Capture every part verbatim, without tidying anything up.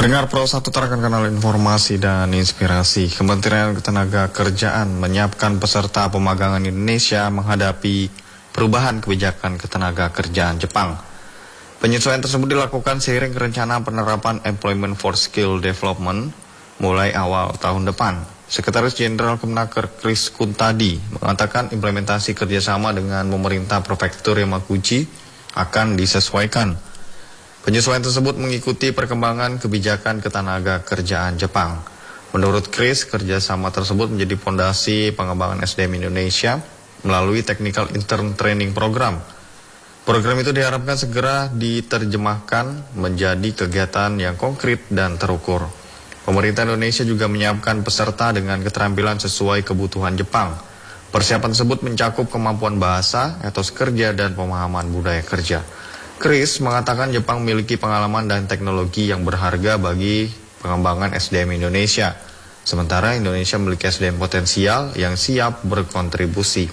Pendengar Pro satu terakan kanal informasi dan inspirasi. Kementerian Ketenagakerjaan menyiapkan peserta pemagangan Indonesia menghadapi perubahan kebijakan ketenagakerjaan Jepang. Penyesuaian tersebut dilakukan seiring rencana penerapan Employment for Skill Development mulai awal tahun depan. Sekretaris Jenderal Kemenaker Chris Kuntadi mengatakan implementasi kerjasama dengan pemerintah Prefektur Yamaguchi akan disesuaikan. Penyesuaian tersebut mengikuti perkembangan kebijakan ketenagakerjaan Jepang. Menurut Chris, kerjasama tersebut menjadi fondasi pengembangan S D M Indonesia melalui Technical Intern Training Program. Program itu diharapkan segera diterjemahkan menjadi kegiatan yang konkret dan terukur. Pemerintah Indonesia juga menyiapkan peserta dengan keterampilan sesuai kebutuhan Jepang. Persiapan tersebut mencakup kemampuan bahasa, etos kerja, dan pemahaman budaya kerja. Chris mengatakan Jepang memiliki pengalaman dan teknologi yang berharga bagi pengembangan S D M Indonesia. Sementara Indonesia memiliki S D M potensial yang siap berkontribusi.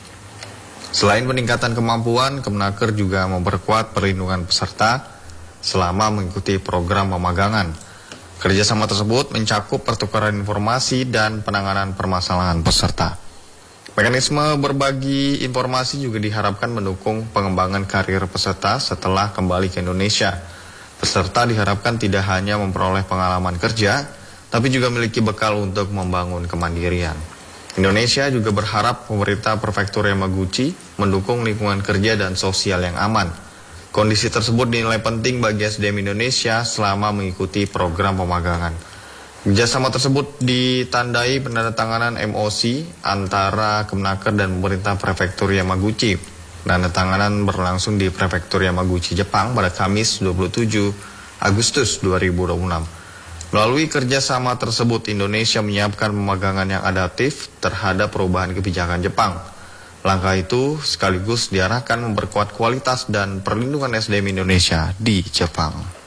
Selain peningkatan kemampuan, Kemenaker juga memperkuat perlindungan peserta selama mengikuti program pemagangan. Kerjasama tersebut mencakup pertukaran informasi dan penanganan permasalahan peserta. Mekanisme berbagi informasi juga diharapkan mendukung pengembangan karir peserta setelah kembali ke Indonesia. Peserta diharapkan tidak hanya memperoleh pengalaman kerja, tapi juga memiliki bekal untuk membangun kemandirian. Indonesia juga berharap pemerintah Prefektur Yamaguchi mendukung lingkungan kerja dan sosial yang aman. Kondisi tersebut dinilai penting bagi S D M Indonesia selama mengikuti program pemagangan. Kerjasama tersebut ditandai penandatanganan M O C antara Kemenaker dan pemerintah Prefektur Yamaguchi. Penandatanganan berlangsung di Prefektur Yamaguchi, Jepang pada Kamis dua puluh tujuh Agustus dua ribu dua puluh enam. Melalui kerjasama tersebut, Indonesia menyiapkan pemagangan yang adaptif terhadap perubahan kebijakan Jepang. Langkah itu sekaligus diarahkan memperkuat kualitas dan perlindungan S D M Indonesia di Jepang.